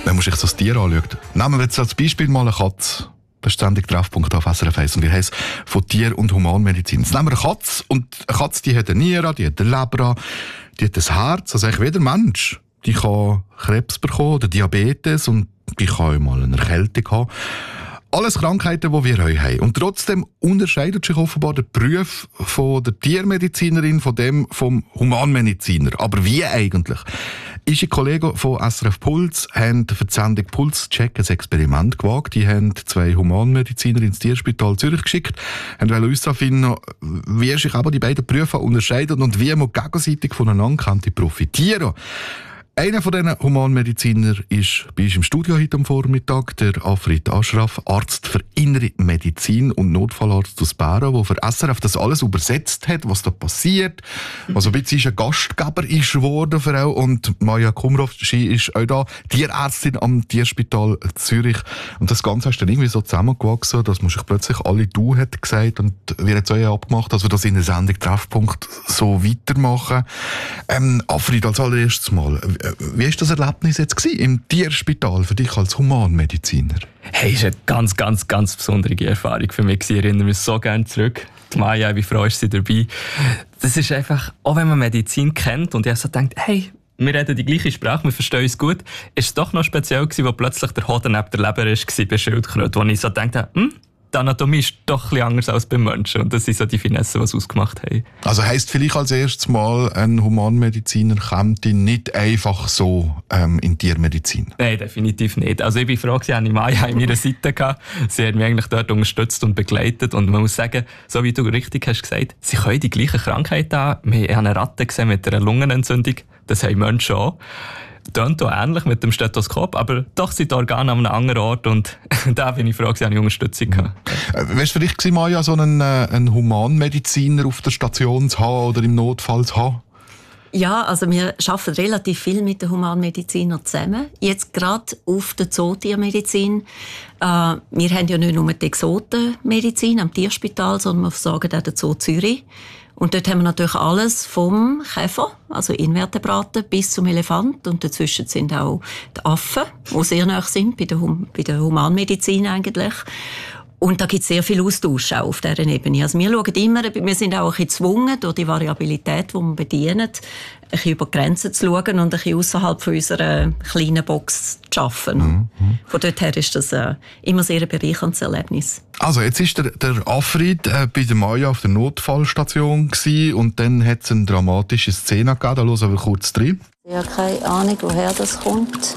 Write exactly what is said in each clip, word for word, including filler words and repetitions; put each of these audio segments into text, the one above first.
wenn man sich das Tier anschaut. Nehmen wir jetzt als Beispiel mal eine Katze. Das ist ständig Treffpunkt auf S R F eins und wir haben es von Tier- und Humanmedizin. Jetzt nehmen wir eine Katze und eine Katze, die hat eine Niere, die hat eine Leber, die hat ein Herz, also eigentlich wie der Mensch. Die kann Krebs bekommen oder Diabetes und die kann auch mal eine Erkältung haben. Alles Krankheiten, die wir heute haben. Und trotzdem unterscheidet sich offenbar der Beruf von der Tiermedizinerin von dem vom Humanmediziner. Aber wie eigentlich? Unsere Kollegen von S R F Puls haben für die Sendung Pulscheck ein Experiment gewagt. Die haben zwei Humanmediziner ins Tierspital Zürich geschickt, haben uns finden, wie sich aber die beiden Berufe unterscheiden und wie man gegenseitig voneinander könnte profitieren. Einer von diesen Humanmedizinern ist bei uns im Studio heute am Vormittag, der Afrit Ashraf, Arzt für Innere Medizin und Notfallarzt aus Bären, der für S R F das alles übersetzt hat, was da passiert, was ein bisschen ein Gastgeber ist geworden für auch. Und Maja Kumrov, sie ist auch da, Tierärztin am Tierspital Zürich. Und das Ganze ist dann irgendwie so zusammengewachsen, dass man sich plötzlich alle «du» hat gesagt und wir haben es auch abgemacht, dass wir das in der Sendung Treffpunkt so weitermachen. Ähm, Afrit, als allererstes mal, wie war das Erlebnis jetzt gewesen, im Tierspital für dich als Humanmediziner? Hey, es war eine ganz, ganz, ganz besondere Erfahrung für mich. Ich erinnere mich so gerne zurück. Die Maja, wie froh ist sie dabei. Das ist einfach, auch wenn man Medizin kennt und ich so denkt, hey, wir reden die gleiche Sprache, wir verstehen uns gut, ist es doch noch speziell gewesen, wo plötzlich der Hoden neben der Leber war, bei Schildkröte, wo ich so dachte, hm, die Anatomie ist doch ein bisschen anders als beim Menschen. Und das sind so die Finessen, die es ausgemacht haben. Also heisst vielleicht als erstes Mal, ein Humanmediziner kommt nicht einfach so ähm, in Tiermedizin? Nein, definitiv nicht. Also ich bin froh, sie hatte Maja an meiner Seite gehabt. Sie hat mich eigentlich dort unterstützt und begleitet. Und man muss sagen, so wie du richtig hast gesagt, sie können die gleichen Krankheiten haben. Wir haben eine Ratte gesehen mit einer Lungenentzündung. Das haben Menschen auch. Tönt auch ähnlich mit dem Stethoskop, aber doch sind die Organe an einem anderen Ort und da bin ich froh, dass ich Unterstützung hatte. Mhm. Wärst du vielleicht Maja, so einen, äh, einen Humanmediziner auf der Station zu haben oder im Notfall zu haben? Ja, also wir arbeiten relativ viel mit den Humanmedizinern zusammen. Jetzt gerade auf der Zootiermedizin. Äh, wir haben ja nicht nur die Exotenmedizin am Tierspital, sondern wir versorgen auch den Zoo Zürich. Und dort haben wir natürlich alles vom Käfer, also Invertebraten, bis zum Elefant. Und dazwischen sind auch die Affen, die sehr nahe sind, bei der, hum- bei der Humanmedizin eigentlich. Und da gibt es sehr viel Austausch auch auf dieser Ebene. Also wir schauen immer, wir sind auch ein bisschen gezwungen, durch die Variabilität, die wir bedienen, ein bisschen über die Grenzen zu schauen und ein bisschen außerhalb von unserer kleinen Box zu arbeiten. Mhm. Von dort her ist das äh, immer sehr ein bereicherndes Erlebnis. Also jetzt ist der, der Afrit äh, bei der Maja auf der Notfallstation gewesen, und dann hat es eine dramatische Szene gegeben. Da hören wir kurz rein. Ich habe keine Ahnung, woher das kommt.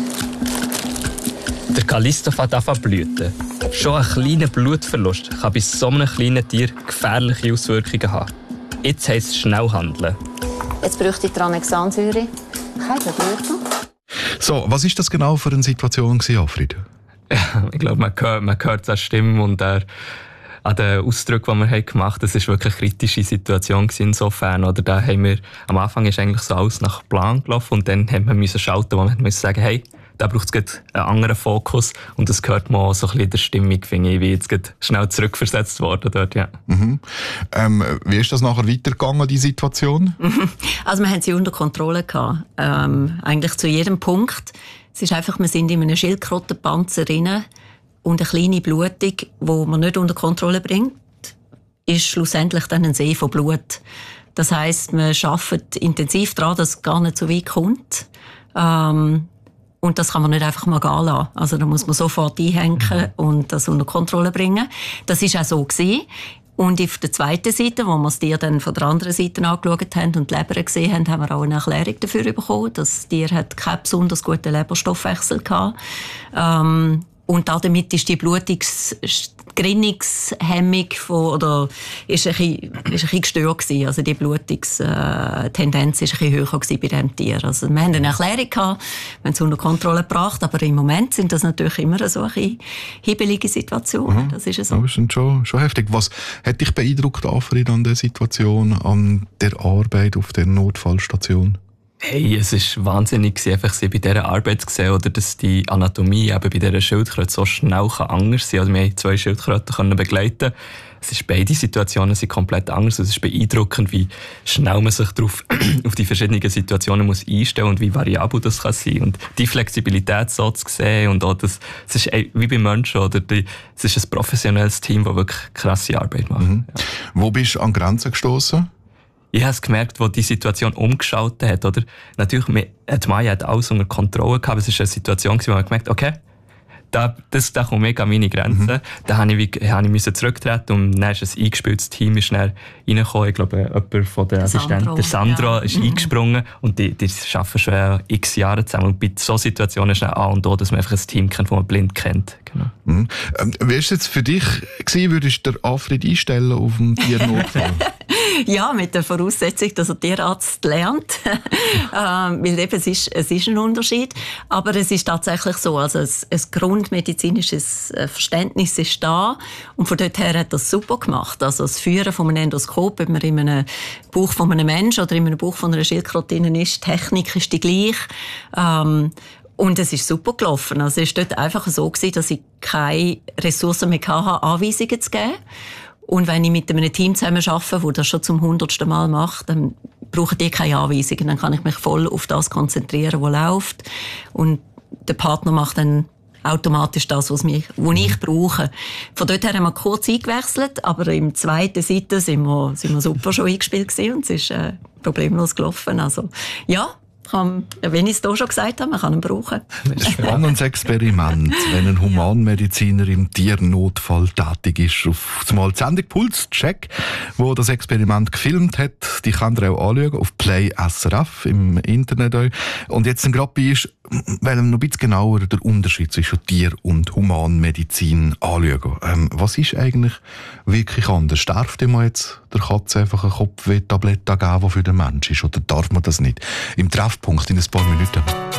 Der Callisto fängt an zu blüten. Schon ein kleiner Blutverlust kann bei so einem kleinen Tier gefährliche Auswirkungen haben. Jetzt heisst es schnell handeln. Jetzt bräuchte ich Tranexansäure. Kein Blüten. So, was ist das genau für eine Situation gewesen, Afrit? Ja, ich glaube, man hört, man hört es an der Stimme und der, an den Ausdrücken, die wir gemacht haben. Das war wirklich eine kritische Situation insofern. Oder da haben wir, am Anfang ist eigentlich so alles nach Plan gelaufen und dann haben wir schalten, wo wir mussten sagen, hey, da braucht es einen anderen Fokus. Und das hört man auch so ein bisschen in der Stimmung, finde ich, wie jetzt schnell zurückversetzt worden dort, ja. Mhm. Ähm, wie ist das nachher weitergegangen, die Situation? Also wir haben sie unter Kontrolle gehabt. Ähm, eigentlich zu jedem Punkt. Es ist einfach, wir sind in einem Schildkrötenpanzer drin und eine kleine Blutung, die man nicht unter Kontrolle bringt, ist schlussendlich dann ein See von Blut. Das heisst, man arbeitet intensiv daran, dass es gar nicht so weit kommt. Ähm, Und das kann man nicht einfach mal gehen lassen. Also da muss man sofort einhängen und das unter Kontrolle bringen. Das war auch so gewesen. Und auf der zweiten Seite, wo wir das Tier dann von der anderen Seite angeschaut haben und die Leber gesehen haben, haben wir auch eine Erklärung dafür bekommen. Das Tier hat keinen besonders guten Leberstoffwechsel gehabt. Ähm, und damit ist die Blutungsgerinnungshemmung von, oder ist ein bisschen, ist ein bisschen gestört gewesen. Also die Blutungstendenz ist ein bisschen höher gewesen bei diesem Tier. Also wir haben eine Erklärung gehabt, wir haben es unter Kontrolle gebracht, aber im Moment sind das natürlich immer so eine hibbelige Situationen. Mhm. Das ist so. Das ist schon, schon heftig. Was hat dich beeindruckt, Afrit, an der Situation, an der Arbeit auf der Notfallstation? Hey, es war wahnsinnig, einfach sie bei dieser Arbeit zu sehen, oder dass die Anatomie eben bei dieser Schildkröte so schnell anders sein kann. Also wir haben zwei Schildkröten begleiten. es ist, beide Situationen sind komplett anders. Es ist beeindruckend, wie schnell man sich darauf, auf die verschiedenen Situationen muss einstellen und wie variabel das kann sein. Und die Flexibilität so zu sehen und auch das, es ist wie bei Menschen, oder die, es ist ein professionelles Team, das wirklich krasse Arbeit macht. Mhm. Ja. Wo bist du an Grenzen gestoßen? Ich habe es gemerkt, wo die Situation umgeschaltet hat, oder? Natürlich, die Maya hat alles unter Kontrolle gehabt, aber es war eine Situation, wo man gemerkt, okay, da, das, da kommt mega an meine Grenzen. Mhm. Da habe ich, wie, habe ich zurücktreten und dann ist ein eingespieltes Team ist dann reingekommen. Ich glaube, jemand von den Assistenten, der Sandro, ja. ist mhm. eingesprungen und die, die arbeiten schon x Jahre zusammen. Und bei so Situationen ist es A und O, dass man einfach ein Team kennt, das man blind kennt. Genau. Mhm. Ähm, wie war es jetzt für dich gewesen, würdest du den Alfred einstellen auf dem Tiernotfall? Ja, mit der Voraussetzung, dass er Tierarzt lernt. ähm, weil eben, es ist, es ist ein Unterschied. Aber es ist tatsächlich so, also ein, ein grundmedizinisches Verständnis ist da. Und von dort her hat er es super gemacht. Also das Führen von einem Endoskop, ob man in einem Bauch von einem Menschen oder in einem Bauch von einer Schildkröte ist, die Technik ist die gleiche. Ähm, Und es ist super gelaufen. Also es war dort einfach so gewesen, dass ich keine Ressourcen mehr hatte, Anweisungen zu geben. Und wenn ich mit einem Team zusammen arbeite, das das schon zum hundertsten Mal macht, dann brauchen die keine Anweisungen. Dann kann ich mich voll auf das konzentrieren, was läuft. Und der Partner macht dann automatisch das, was, mich, was ich brauche. Von dort her haben wir kurz eingewechselt, aber im zweiten Seite sind wir, sind wir super schon eingespielt gewesen und es ist äh, problemlos gelaufen. Also, ja. Kann, wenn ich es hier schon gesagt habe, man kann ihn brauchen. Ein spannendes Experiment, wenn ein Humanmediziner im Tiernotfall tätig ist. Auf zumal die Sendung Puls-Check, wo das Experiment gefilmt hat, die kann ihr auch anschauen, auf Play S R F im Internet. Und jetzt gerade bei ist, weil wir noch ein bisschen genauer den Unterschied zwischen Tier- und Humanmedizin anschauen. Ähm, was ist eigentlich wirklich anders? Darf man jetzt der Katze einfach eine Kopfweh-Tablette geben, die für den Mensch ist? Oder darf man das nicht? Im Treffpunkt in ein paar Minuten.